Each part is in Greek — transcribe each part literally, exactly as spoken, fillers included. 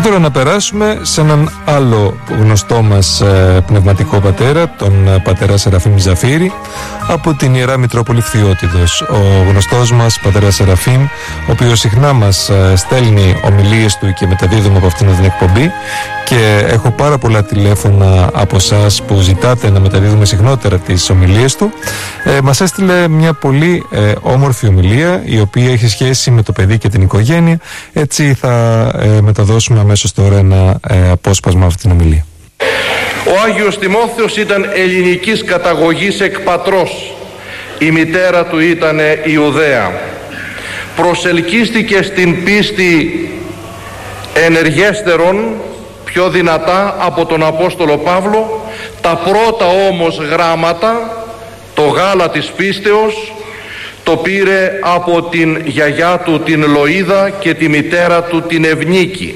τώρα να περάσουμε σε έναν άλλο γνωστό μας ε, πνευματικό πατέρα, τον ε, πατέρα Σεραφείμ Ζαφύρη, από την Ιερά Μητρόπολη Φθιώτιδος. Ο γνωστός μας πατέρα Σεραφείμ, ο οποίος συχνά μας ε, στέλνει ομιλίες του και μεταδίδουμε από αυτήν την εκπομπή, και έχω πάρα πολλά τηλέφωνα από εσάς που ζητάτε να μεταδίδουμε συχνότερα τις ομιλίες του. Ε, μας έστειλε μια πολύ ε, όμορφη ομιλία, η οποία έχει σχέση με το παιδί και την οικογένεια. Έτσι θα ε, μεταδώσουμε αμέσως τώρα ένα ε, απόσπασμα αυτή την ομιλία. Ο Άγιος Τιμόθεος ήταν ελληνικής καταγωγής εκ πατρός. Η μητέρα του ήταν Ιουδαία. Προσελκύστηκε στην πίστη ενεργέστερον, πιο δυνατά από τον Απόστολο Παύλο. Τα πρώτα όμως γράμματα, το γάλα της πίστεως, το πήρε από την γιαγιά του την Λοΐδα και τη μητέρα του την Ευνίκη.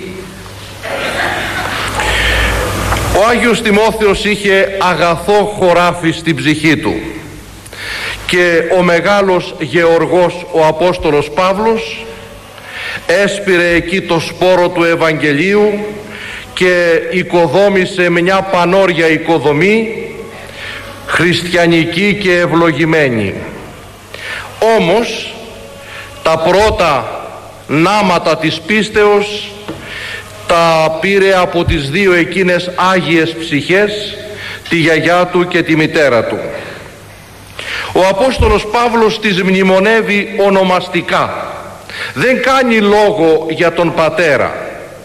Ο Άγιος Τιμόθεος είχε αγαθό χωράφι στην ψυχή του, και ο μεγάλος γεωργός ο Απόστολος Παύλος έσπηρε εκεί το σπόρο του Ευαγγελίου και οικοδόμησε μια πανόρια οικοδομή, χριστιανική και ευλογημένη. Όμως τα πρώτα νάματα της πίστεως τα πήρε από τις δύο εκείνες άγιες ψυχές, τη γιαγιά του και τη μητέρα του. Ο Απόστολος Παύλος τις μνημονεύει ονομαστικά, δεν κάνει λόγο για τον πατέρα.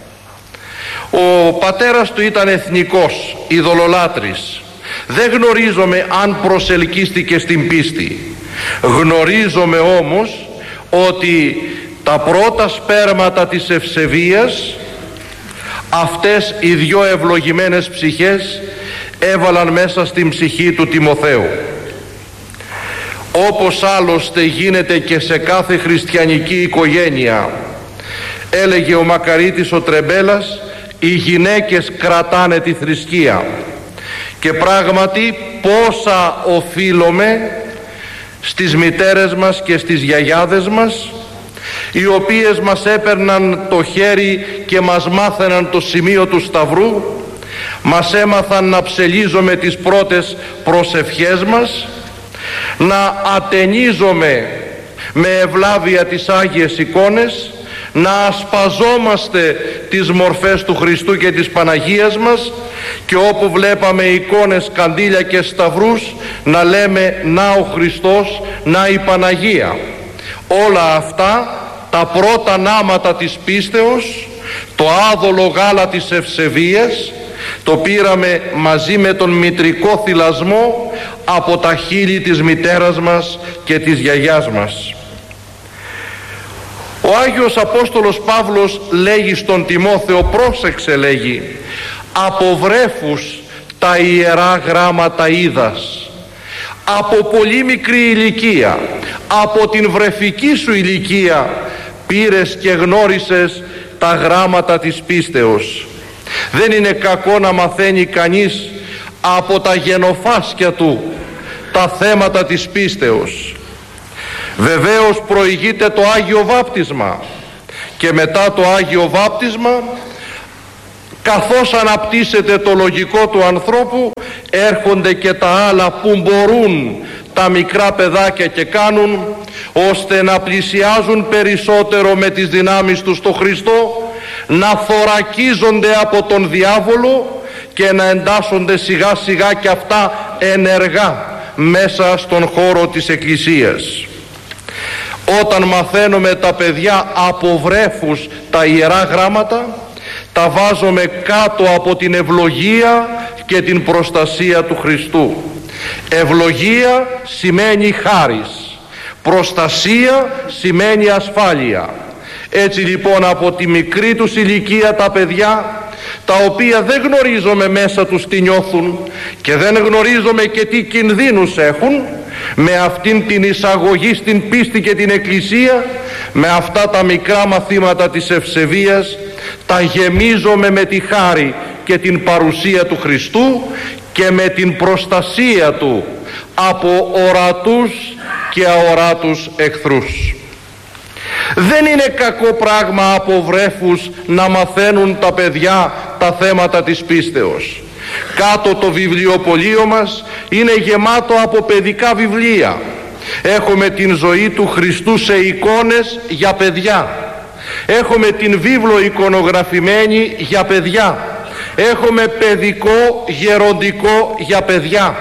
Ο πατέρας του ήταν εθνικός, ειδωλολάτρης. Δεν γνωρίζομαι αν προσελκύστηκε στην πίστη. Γνωρίζομαι όμως ότι τα πρώτα σπέρματα της ευσεβίας, αυτές οι δυο ευλογημένες ψυχές έβαλαν μέσα στην ψυχή του Τιμοθέου. Όπως άλλωστε γίνεται και σε κάθε χριστιανική οικογένεια. Έλεγε ο Μακαρίτης ο Τρεμπέλας, οι γυναίκες κρατάνε τη θρησκεία. Και πράγματι πόσα οφείλουμε στις μητέρες μας και στις γιαγιάδες μας, οι οποίες μας έπαιρναν το χέρι και μας μάθαιναν το σημείο του σταυρού, μας έμαθαν να ψελίζουμε τις πρώτες προσευχές μας, να ατενίζουμε με ευλάβεια τις Άγιες εικόνες, να ασπαζόμαστε τις μορφές του Χριστού και της Παναγίας μας, και όπου βλέπαμε εικόνες, καντήλια και σταυρούς να λέμε να ο Χριστός, να η Παναγία. Όλα αυτά τα πρώτα νάματα της πίστεως, το άδολο γάλα της ευσεβίας, το πήραμε μαζί με τον μητρικό θυλασμό από τα χείλη της μητέρας μας και της γιαγιάς μας. Ο Άγιος Απόστολος Παύλος λέγει στον Τιμόθεο, πρόσεξε, λέγει, από βρέφους τα ιερά γράμματα είδας. Από πολύ μικρή ηλικία, από την βρεφική σου ηλικία πήρες και γνώρισες τα γράμματα της πίστεως. Δεν είναι κακό να μαθαίνει κανείς από τα γενοφάσκια του τα θέματα της πίστεως. Βεβαίως προηγείται το Άγιο Βάπτισμα, και μετά το Άγιο Βάπτισμα, καθώς αναπτύσσεται το λογικό του ανθρώπου, έρχονται και τα άλλα που μπορούν τα μικρά παιδάκια και κάνουν, ώστε να πλησιάζουν περισσότερο με τις δυνάμεις τους στο Χριστό, να θωρακίζονται από τον διάβολο και να εντάσσονται σιγά σιγά και αυτά ενεργά μέσα στον χώρο της Εκκλησίας. Όταν μαθαίνουμε τα παιδιά από βρέφους τα ιερά γράμματα, τα βάζουμε κάτω από την ευλογία και την προστασία του Χριστού. Ευλογία σημαίνει χάρις, προστασία σημαίνει ασφάλεια. Έτσι λοιπόν από τη μικρή τους ηλικία τα παιδιά, τα οποία δεν γνωρίζουμε μέσα τους τι νιώθουν και δεν γνωρίζουμε και τι κινδύνους έχουν, με αυτήν την εισαγωγή στην πίστη και την Εκκλησία, με αυτά τα μικρά μαθήματα της ευσεβίας, τα γεμίζουμε με τη χάρη και την παρουσία του Χριστού και με την προστασία του από ορατούς και αοράτους εχθρούς. Δεν είναι κακό πράγμα από βρέφους να μαθαίνουν τα παιδιά τα θέματα της πίστεως. Κάτω το βιβλιοπωλείο μας είναι γεμάτο από παιδικά βιβλία. Έχουμε την ζωή του Χριστού σε εικόνες για παιδιά. Έχουμε την βίβλο εικονογραφημένη για παιδιά. Έχουμε παιδικό γεροντικό για παιδιά.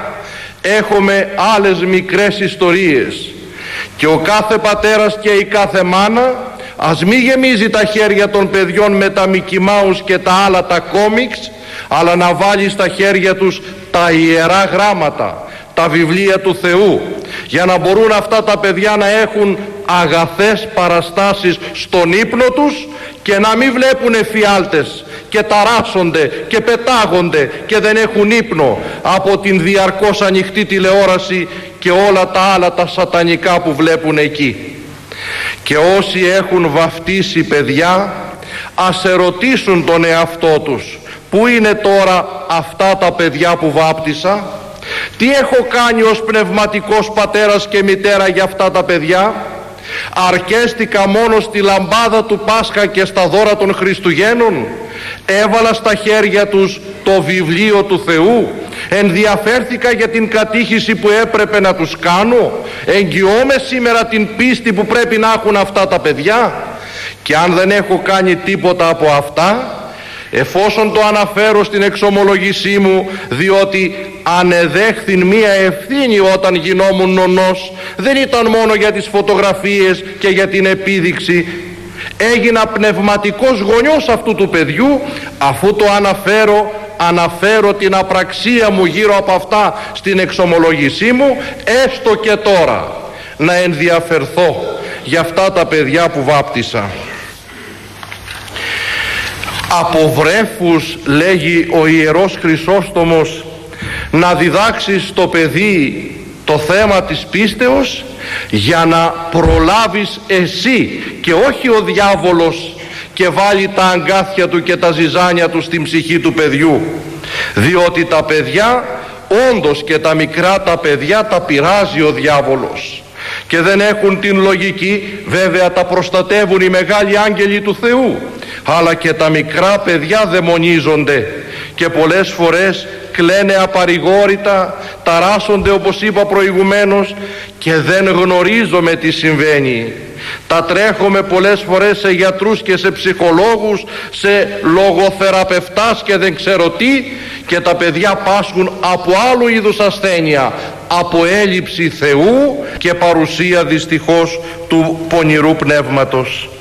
Έχουμε άλλες μικρές ιστορίες. Και ο κάθε πατέρας και η κάθε μάνα ας μη γεμίζει τα χέρια των παιδιών με τα Mickey Mouse και τα άλλα τα κόμιξ, αλλά να βάλει στα χέρια τους τα ιερά γράμματα, τα βιβλία του Θεού, για να μπορούν αυτά τα παιδιά να έχουν αγαθές παραστάσεις στον ύπνο τους και να μην βλέπουν εφιάλτες και ταράσσονται και πετάγονται και δεν έχουν ύπνο από την διαρκώς ανοιχτή τηλεόραση και όλα τα άλλα τα σατανικά που βλέπουν εκεί. Και όσοι έχουν βαφτίσει παιδιά, ας ερωτήσουν τον εαυτό τους, πού είναι τώρα αυτά τα παιδιά που βάπτισα, τι έχω κάνει ως πνευματικός πατέρας και μητέρα για αυτά τα παιδιά, αρκέστηκα μόνο στη λαμπάδα του Πάσχα και στα δώρα των Χριστουγέννων, έβαλα στα χέρια τους το βιβλίο του Θεού, ενδιαφέρθηκα για την κατήχηση που έπρεπε να τους κάνω, εγγυώμαι σήμερα την πίστη που πρέπει να έχουν αυτά τα παιδιά. Και αν δεν έχω κάνει τίποτα από αυτά, εφόσον το αναφέρω στην εξομολόγησή μου, διότι ανεδέχθην μία ευθύνη όταν γινόμουν νονός, δεν ήταν μόνο για τις φωτογραφίες και για την επίδειξη, έγινα πνευματικός γονιός αυτού του παιδιού. Αφού το αναφέρω, αναφέρω την απραξία μου γύρω από αυτά στην εξομολόγησή μου, έστω και τώρα να ενδιαφερθώ για αυτά τα παιδιά που βάπτισα. Από βρέφους, λέγει ο Ιερός Χρυσόστομος, να διδάξεις στο παιδί το θέμα της πίστεως για να προλάβεις εσύ και όχι ο διάβολος και βάλει τα αγκάθια του και τα ζυζάνια του στην ψυχή του παιδιού, διότι τα παιδιά, όντως και τα μικρά τα παιδιά, τα πειράζει ο διάβολος και δεν έχουν την λογική. Βέβαια τα προστατεύουν οι μεγάλοι άγγελοι του Θεού, αλλά και τα μικρά παιδιά δαιμονίζονται και πολλές φορές κλαίνε απαρηγόρητα, ταράσσονται όπως είπα προηγουμένως και δεν γνωρίζουμε τι συμβαίνει. Τα τρέχουμε πολλές φορές σε γιατρούς και σε ψυχολόγους, σε λογοθεραπευτάς και δεν ξέρω τι, και τα παιδιά πάσχουν από άλλου είδους ασθένεια, από έλλειψη Θεού και παρουσία δυστυχώς του πονηρού πνεύματος.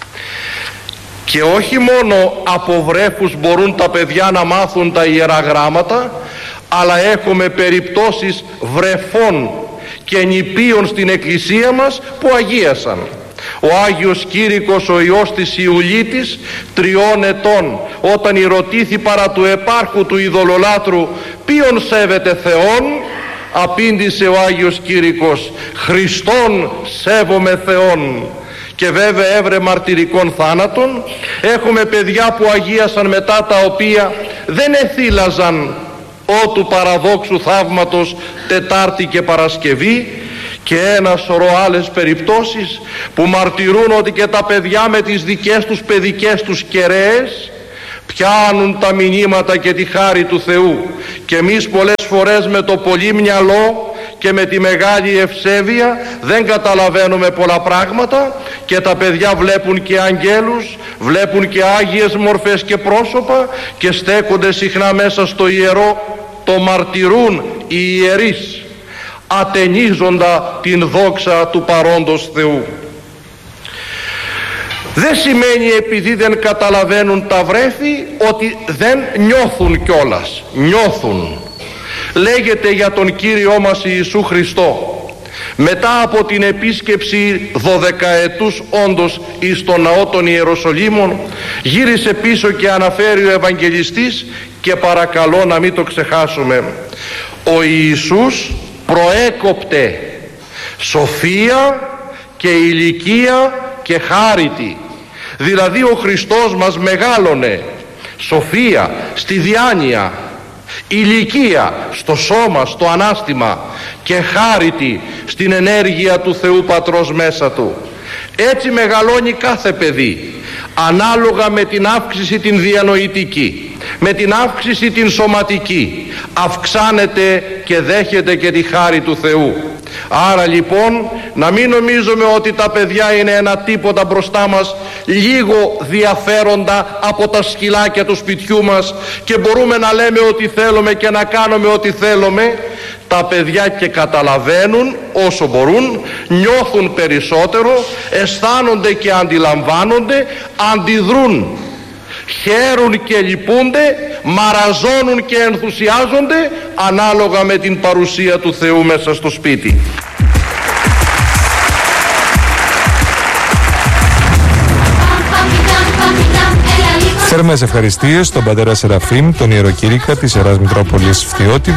Και όχι μόνο από βρέφους μπορούν τα παιδιά να μάθουν τα Ιερά Γράμματα, αλλά έχουμε περιπτώσεις βρεφών και νηπίων στην Εκκλησία μας που αγίασαν. Ο Άγιος Κήρυκος, ο ιός της Ιουλίτης, τριών ετών, όταν ερωτήθη παρά του επάρχου του ειδωλολάτρου ποιον σέβεται Θεόν, απήντησε ο Άγιος Κήρυκος, Χριστόν σέβομαι Θεόν. Και βέβαια έβρε μαρτυρικών θάνατων. Έχουμε παιδιά που αγίασαν μετά, τα οποία δεν εθύλαζαν ό του παραδόξου θαύματος Τετάρτη και Παρασκευή, και ένα σωρό άλλες περιπτώσεις που μαρτυρούν ότι και τα παιδιά με τις δικές τους παιδικές τους κεραίες πιάνουν τα μηνύματα και τη χάρη του Θεού. Και εμείς πολλές φορές με το πολύ μυαλό και με τη μεγάλη ευσέβεια δεν καταλαβαίνουμε πολλά πράγματα, και τα παιδιά βλέπουν και αγγέλους, βλέπουν και άγιες μορφές και πρόσωπα και στέκονται συχνά μέσα στο ιερό, το μαρτυρούν οι ιερείς, ατενίζοντα την δόξα του παρόντος Θεού. Δεν σημαίνει επειδή δεν καταλαβαίνουν τα βρέφη ότι δεν νιώθουν κιόλας. Νιώθουν. Λέγεται για τον Κύριό μας Ιησού Χριστό, μετά από την επίσκεψη δωδεκαετούς όντως εις τον ναό των Ιεροσολύμων, γύρισε πίσω και αναφέρει ο Ευαγγελιστής, και παρακαλώ να μην το ξεχάσουμε, ο Ιησούς προέκοπτε σοφία και ηλικία και χάριτη. Δηλαδή ο Χριστός μας μεγάλωνε σοφία στη διάνοια, ηλικία στο σώμα, στο ανάστημα, και χάριτη στην ενέργεια του Θεού Πατρός μέσα του. Έτσι μεγαλώνει κάθε παιδί, ανάλογα με την αύξηση την διανοητική, με την αύξηση την σωματική, αυξάνεται και δέχεται και τη χάρη του Θεού. Άρα λοιπόν να μην νομίζουμε ότι τα παιδιά είναι ένα τίποτα μπροστά μας, λίγο διαφέροντα από τα σκυλάκια του σπιτιού μας και μπορούμε να λέμε ό,τι θέλουμε και να κάνουμε ό,τι θέλουμε. Τα παιδιά και καταλαβαίνουν όσο μπορούν, νιώθουν περισσότερο, αισθάνονται και αντιλαμβάνονται, αντιδρούν, χαίρουν και λυπούνται, μαραζώνουν και ενθουσιάζονται ανάλογα με την παρουσία του Θεού μέσα στο σπίτι. Θερμές ευχαριστίες στον πατέρα Σεραφείμ, τον ιεροκήρυκα της Ιεράς Μητρόπολης Φθιώτιδος.